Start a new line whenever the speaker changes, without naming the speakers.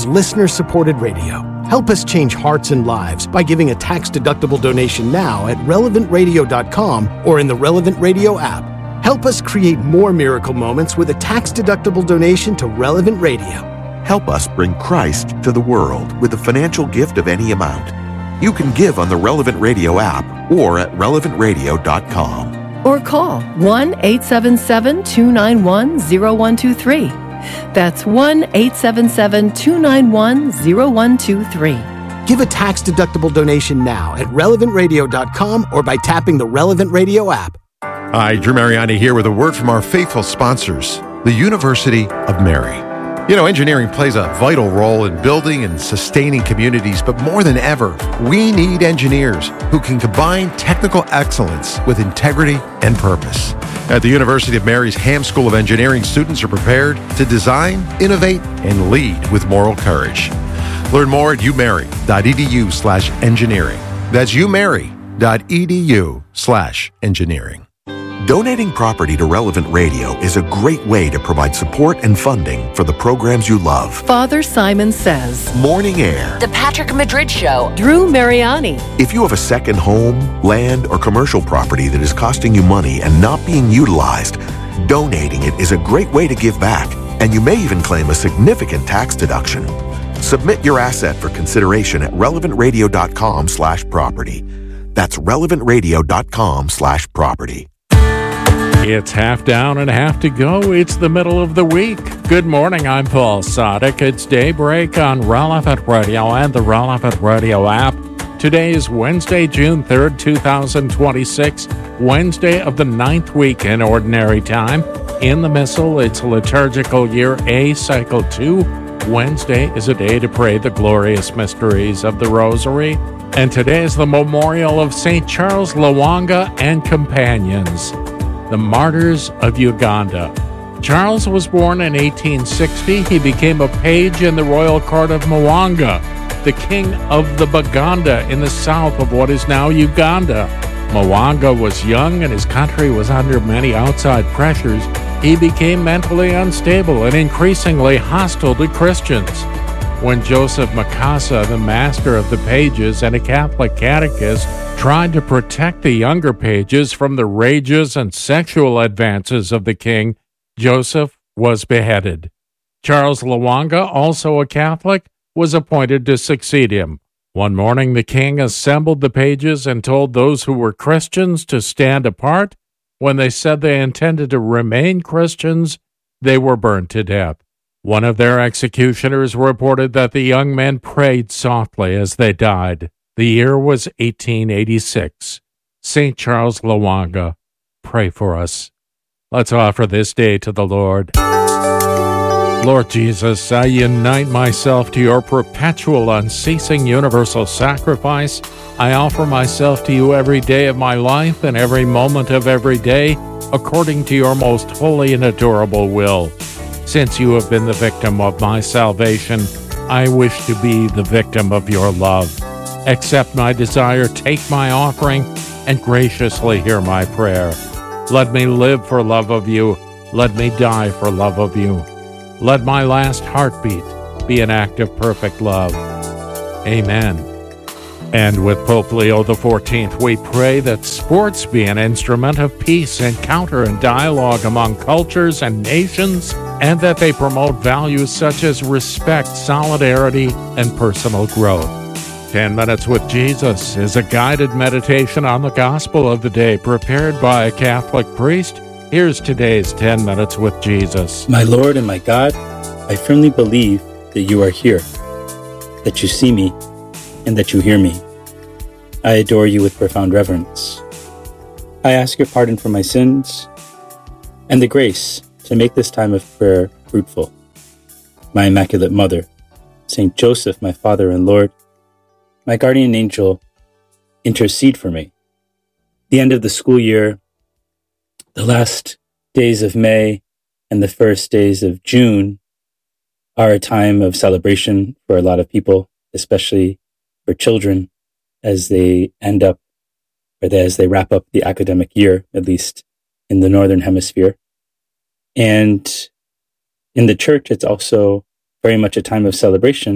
is listener-supported radio. Help us change hearts and lives by giving a tax-deductible donation now at relevantradio.com or in the Relevant Radio app. Help us create more miracle moments with a tax-deductible donation to Relevant Radio.
Help us bring Christ to the world with a financial gift of any amount. You can give on the Relevant Radio app or at relevantradio.com.
Or call 1-877-291-0123. That's 1-877-291-0123.
Give a tax-deductible donation now at relevantradio.com or by tapping the Relevant Radio app.
Hi, Drew Mariani here with a word from our faithful sponsors, the University of Mary. You know, engineering plays a vital role in building and sustaining communities, but more than ever, we need engineers who can combine technical excellence with integrity and purpose. At the University of Mary's Ham School of Engineering, students are prepared to design, innovate, and lead with moral courage. Learn more at umary.edu/engineering. That's umary.edu/engineering.
Donating property to Relevant Radio is a great way to provide support and funding for the programs you love.
Father Simon Says,
Morning Air,
The Patrick Madrid Show,
Drew Mariani.
If you have a second home, land, or commercial property that is costing you money and not being utilized, donating it is a great way to give back, and you may even claim a significant tax deduction. Submit your asset for consideration at relevantradio.com/property. That's relevantradio.com/property.
It's half down and half to go. It's the middle of the week. Good morning, I'm Paul Sadek. It's daybreak on Relevant Radio and the Relevant Radio app. Today is Wednesday, June 3rd, 2026, Wednesday of the 9th week in Ordinary Time. In the Missal, it's liturgical year A, cycle 2. Wednesday is a day to pray the glorious mysteries of the Rosary. And today is the memorial of St. Charles Lwanga and companions, the martyrs of Uganda. Charles was born in 1860. He became a page in the royal court of Mwanga, the king of the Baganda in the south of what is now Uganda. Mwanga was young and his country was under many outside pressures. He became mentally unstable and increasingly hostile to Christians. When Joseph Makasa, the master of the pages and a Catholic catechist, tried to protect the younger pages from the rages and sexual advances of the king, Joseph was beheaded. Charles Lwanga, also a Catholic, was appointed to succeed him. One morning, the king assembled the pages and told those who were Christians to stand apart. When they said they intended to remain Christians, they were burned to death. One of their executioners reported that the young men prayed softly as they died. The year was 1886. St. Charles Lwanga, pray for us. Let's offer this day to the Lord. Lord Jesus, I unite myself to your perpetual, unceasing, universal sacrifice. I offer myself to you every day of my life and every moment of every day, according to your most holy and adorable will. Since you have been the victim of my salvation, I wish to be the victim of your love. Accept my desire, take my offering, and graciously hear my prayer. Let me live for love of you. Let me die for love of you. Let my last heartbeat be an act of perfect love. Amen. And with Pope Leo XIV, we pray that sports be an instrument of peace, encounter, and dialogue among cultures and nations, and that they promote values such as respect, solidarity, and personal growth. 10 Minutes with Jesus is a guided meditation on the gospel of the day prepared by a Catholic priest. Here's today's 10 Minutes with Jesus.
My Lord and my God, I firmly believe that you are here, that you see me, and that you hear me. I adore you with profound reverence. I ask your pardon for my sins and the grace to make this time of prayer fruitful. My Immaculate Mother, Saint Joseph, my Father and Lord, my guardian angel, intercede for me. The end of the school year, the last days of May and the first days of June are a time of celebration for a lot of people, especially for children, as they end up, or as they wrap up the academic year, at least in the Northern Hemisphere. And in the church, it's also very much a time of celebration